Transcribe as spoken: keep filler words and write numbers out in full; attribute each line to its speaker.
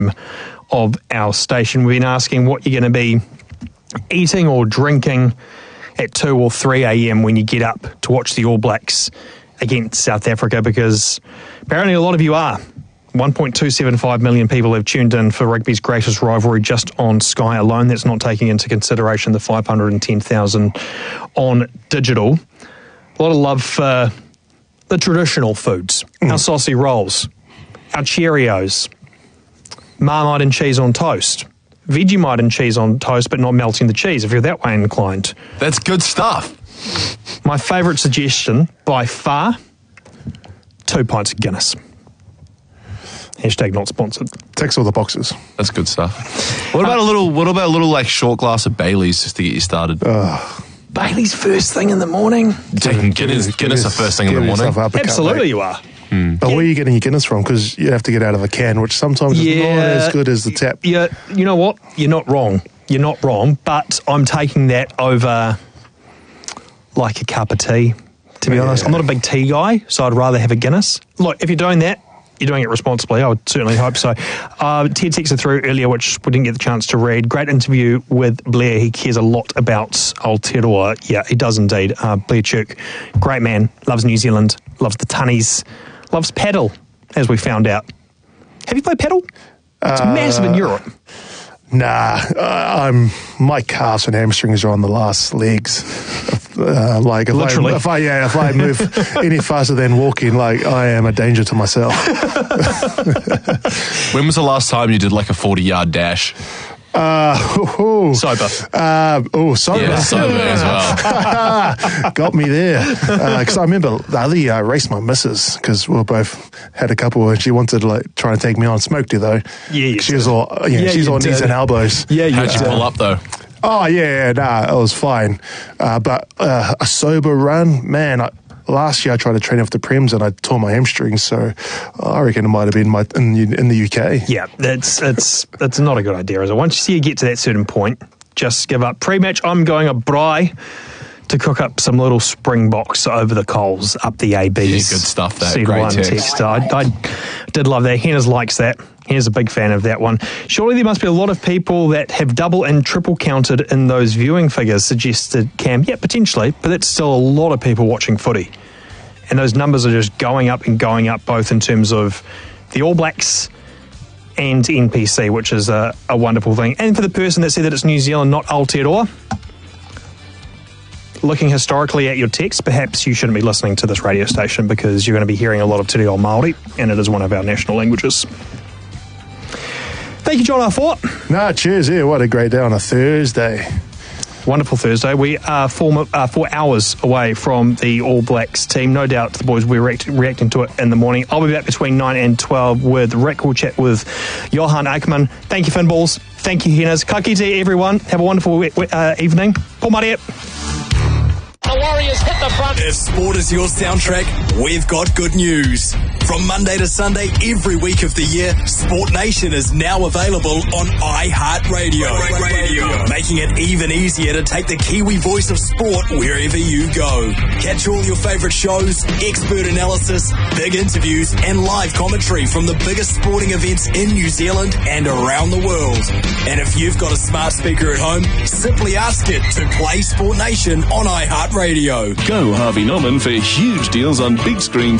Speaker 1: of our station. We've been asking what you're going to be eating or drinking at two or three a.m. when you get up to watch the All Blacks against South Africa, because apparently a lot of you are. one point two seven five million people have tuned in for rugby's greatest rivalry just on Sky alone. That's not taking into consideration the five hundred ten thousand on digital. A lot of love for the traditional foods. Mm. Our saucy rolls, our Cheerios, Marmite and cheese on toast, Vegemite and cheese on toast but not melting the cheese if you're that way inclined.
Speaker 2: That's good stuff.
Speaker 1: My favourite suggestion by far, two pints of Guinness. Hashtag not sponsored.
Speaker 3: Ticks all the boxes.
Speaker 2: That's good stuff. What about uh, a little? What about a little like short glass of Bailey's just to get you started?
Speaker 3: Uh,
Speaker 1: Bailey's first thing in the morning.
Speaker 2: Taking Guinness, Guinness, Guinness the first thing in the morning.
Speaker 1: Absolutely, you are.
Speaker 3: Hmm. But where are you getting your Guinness from? Because you have to get out of a can, which sometimes is
Speaker 1: yeah,
Speaker 3: not as good as the tap.
Speaker 1: Yeah, you know what? You're not wrong. You're not wrong. But I'm taking that over like a cup of tea. To be yeah. honest, I'm not a big tea guy, so I'd rather have a Guinness. Look, if you're doing that, you're doing it responsibly. I would certainly hope so. Uh, Ted texted through earlier, which we didn't get the chance to read. Great interview with Blair. He cares a lot about Aotearoa. Yeah, he does indeed. Uh, Blair Tuke, great man. Loves New Zealand. Loves the tunnies. Loves paddle, as we found out. Have you played paddle? It's uh, massive in Europe.
Speaker 3: Nah, uh, I'm my calves and hamstrings are on the last legs. Uh, like if
Speaker 1: Literally.
Speaker 3: I, if I yeah, if I move any faster than walking, like I am a danger to myself.
Speaker 2: When was the last time you did like a forty yard dash?
Speaker 3: Uh, oh, oh.
Speaker 1: Sober.
Speaker 3: Uh, oh, sober.
Speaker 2: Yeah, sober as well.
Speaker 3: Got me there. Because uh, I remember the other year I raced my missus because we both had a couple and she wanted to like try and take me on. Smoked her though.
Speaker 1: Yeah,
Speaker 3: she was all yeah, yeah she's all knees and elbows.
Speaker 1: Yeah, you
Speaker 2: how'd you
Speaker 1: did.
Speaker 2: pull up though?
Speaker 3: Oh yeah, nah, it was fine. Uh, but uh, a sober run, man. I, last year I tried to train off the prems and I tore my hamstrings, so I reckon it might have been my in, in the U K.
Speaker 1: Yeah, that's it's it's not a good idea, is it? Once you get to that certain point, just give up. Pre-match, I'm going a braai to cook up some little Springboks over the coals up the A Bs.
Speaker 2: Yeah, good stuff. That great
Speaker 1: one
Speaker 2: text.
Speaker 1: text. I, I did love that. Henners likes that. Henners a big fan of that one. Surely there must be a lot of people that have double and triple counted in those viewing figures, suggested Cam. Yeah, potentially, but it's still a lot of people watching footy. And those numbers are just going up and going up, both in terms of the All Blacks and N P C, which is a, a wonderful thing. And for the person that said that it's New Zealand, not Aotearoa, looking historically at your text, perhaps you shouldn't be listening to this radio station because you're going to be hearing a lot of Te Reo Māori, and it is one of our national languages. Thank you, John R. Fort.
Speaker 3: Nah, cheers. Yeah, what a great day on a Thursday.
Speaker 1: Wonderful Thursday. We are four, uh, four hours away from the All Blacks team. No doubt the boys will be react- reacting to it in the morning. I'll be back between nine and twelve with Rick. We'll chat with Johan Ackerman. Thank you, Finballs. Thank you, Henners. Ka kite, everyone. Have a wonderful uh, evening. Paul Mariet.
Speaker 4: The Warriors hit the front.
Speaker 5: If sport is your soundtrack, we've got good news. From Monday to Sunday, every week of the year, Sport Nation is now available on iHeartRadio. Radio, making it even easier to take the Kiwi voice of sport wherever you go. Catch all your favourite shows, expert analysis, big interviews, and live commentary from the biggest sporting events in New Zealand and around the world. And if you've got a smart speaker at home, simply ask it to play Sport Nation on iHeartRadio.
Speaker 6: Go Harvey Norman for huge deals on big screen